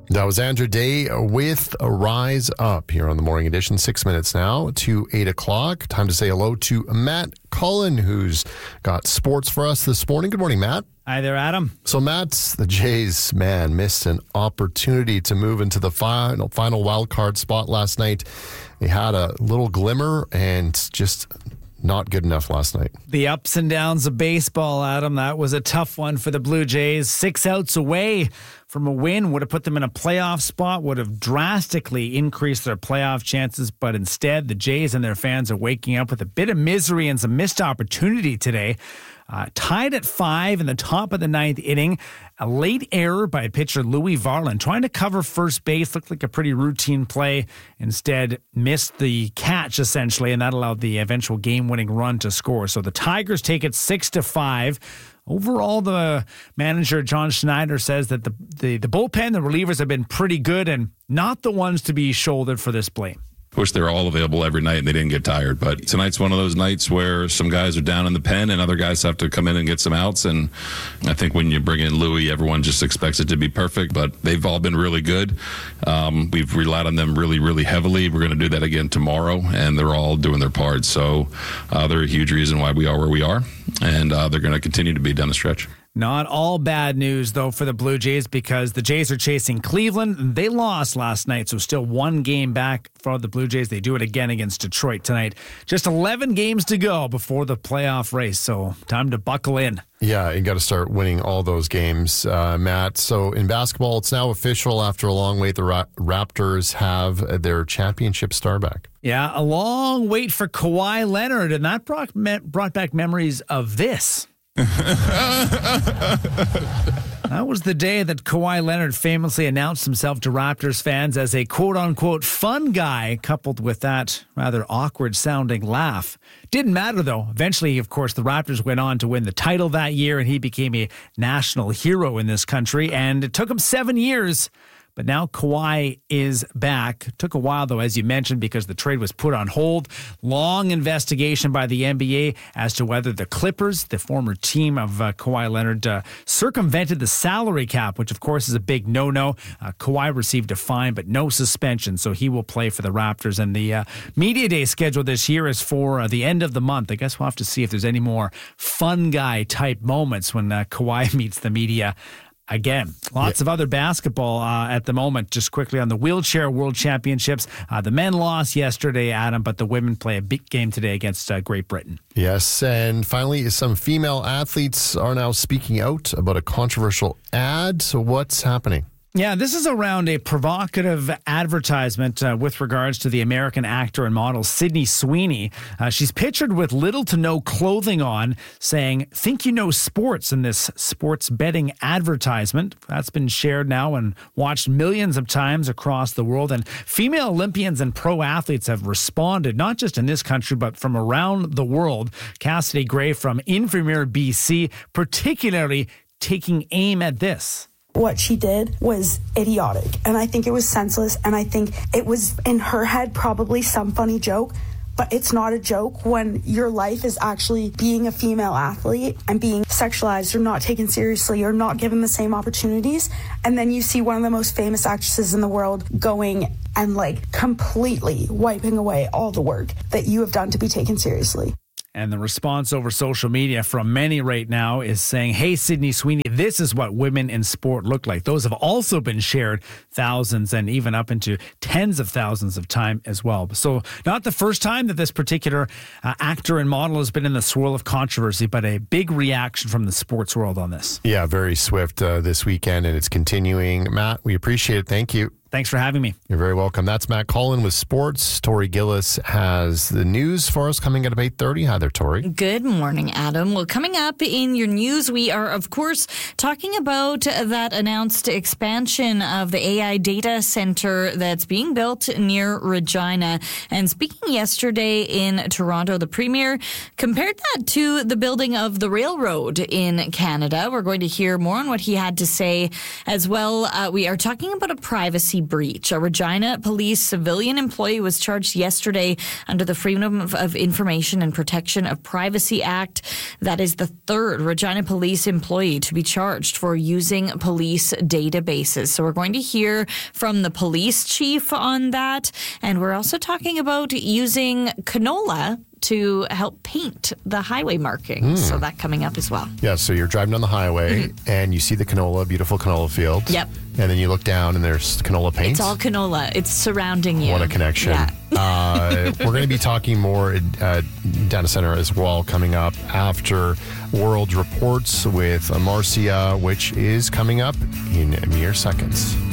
That was Andrew Day with Rise Up here on the Morning Edition. 6 minutes now to 8 o'clock. Time to say hello to Matt Cullen, who's got sports for us this morning. Good morning, Matt. Hi there, Adam. So, Matt, the Jays, missed an opportunity to move into the final wild card spot last night. They had a little glimmer and just not good enough last night. The ups and downs of baseball, Adam. That was a tough one for the Blue Jays. 6 outs away from a win would have put them in a playoff spot, would have drastically increased their playoff chances. But instead, the Jays and their fans are waking up with a bit of misery and some missed opportunity today. Tied at 5 in the top of the ninth inning. A late error by pitcher Louis Varland trying to cover first base. Looked like a pretty routine play. Instead, missed the catch, essentially, and that allowed the eventual game-winning run to score. So the Tigers take it 6-5. Overall, the manager, John Schneider, says that the bullpen, the relievers have been pretty good and not the ones to be shouldered for this blame. Wish they were all available every night and they didn't get tired. But tonight's one of those nights where some guys are down in the pen and other guys have to come in and get some outs. And I think when you bring in Louis, everyone just expects it to be perfect. But they've all been really good. We've relied on them really, really heavily. We're going to do that again tomorrow, and they're all doing their part. So they're a huge reason why we are where we are, and they're going to continue to be down the stretch. Not all bad news, though, for the Blue Jays, because the Jays are chasing Cleveland. They lost last night, so still one game back for the Blue Jays. They do it again against Detroit tonight. Just 11 games to go before the playoff race, so time to buckle in. Yeah, you got to start winning all those games, Matt. So in basketball, it's now official after a long wait. The Raptors have their championship star back. Yeah, a long wait for Kawhi Leonard, and that brought back memories of this. That was the day that Kawhi Leonard famously announced himself to Raptors fans as a quote-unquote fun guy, coupled with that rather awkward-sounding laugh. Didn't matter, though. Eventually, of course, the Raptors went on to win the title that year, and he became a national hero in this country, and it took him 7 years. But now Kawhi is back. Took a while, though, as you mentioned, because the trade was put on hold. Long investigation by the NBA as to whether the Clippers, the former team of Kawhi Leonard, circumvented the salary cap, which, of course, is a big no-no. Kawhi received a fine, but no suspension, so he will play for the Raptors. And the media day scheduled this year is for the end of the month. I guess we'll have to see if there's any more fun guy-type moments when Kawhi meets the media. Again, lots of other basketball at the moment. Just quickly on the wheelchair world championships. The men lost yesterday, Adam, but the women play a big game today against Great Britain. Yes, and finally, some female athletes are now speaking out about a controversial ad. So what's happening? Yeah, this is around a provocative advertisement with regards to the American actor and model Sydney Sweeney. She's pictured with little to no clothing on, saying, "Think you know sports," in this sports betting advertisement. That's been shared now and watched millions of times across the world. And female Olympians and pro athletes have responded, not just in this country, but from around the world. Cassidy Gray from Invermere, BC, particularly taking aim at this. What she did was idiotic, and I think it was senseless, and I think it was in her head probably some funny joke, but it's not a joke when your life is actually being a female athlete and being sexualized or not taken seriously or not given the same opportunities. And then you see one of the most famous actresses in the world going and completely wiping away all the work that you have done to be taken seriously. And the response over social media from many right now is saying, "Hey, Sydney Sweeney, this is what women in sport look like." Those have also been shared thousands and even up into tens of thousands of times as well. So not the first time that this particular actor and model has been in the swirl of controversy, but a big reaction from the sports world on this. Yeah, very swift this weekend, and it's continuing. Matt, we appreciate it. Thank you. Thanks for having me. You're very welcome. That's Matt Cullen with sports. Tori Gillis has the news for us coming at 8:30. Hi there, Tori. Good morning, Adam. Well, coming up in your news, we are, of course, talking about that announced expansion of the AI data center that's being built near Regina. And speaking yesterday in Toronto, the Premier compared that to the building of the railroad in Canada. We're going to hear more on what he had to say as well. We are talking about a privacy privacy breach. A Regina Police civilian employee was charged yesterday under the Freedom of Information and Protection of Privacy Act. That is the third Regina Police employee to be charged for using police databases. So we're going to hear from the police chief on that. And we're also talking about using canola to help paint the highway markings. So that coming up as well. Yeah, so you're driving down the highway and you see the beautiful canola field. Yep. And then you look down and there's canola paint. It's all canola. It's surrounding you. What a connection. Yeah. We're going to be talking more data center as well coming up after World Reports with Marcia, which is coming up in mere seconds.